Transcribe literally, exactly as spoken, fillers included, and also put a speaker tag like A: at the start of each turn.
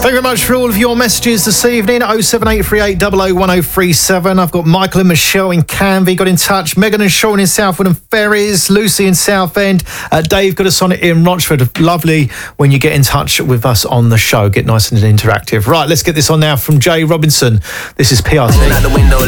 A: Thank you very much for all of your messages this evening. oh seven eight three eight double oh one oh three seven. I've got Michael and Michelle in Canvey got in touch. Megan and Sean in Southwood and Ferries. Lucy in Southend. Uh, Dave got us on it in Rochford. Lovely when you get in touch with us on the show. Get nice and interactive. Right, let's get this on now from Jay Robinson. This is P R T.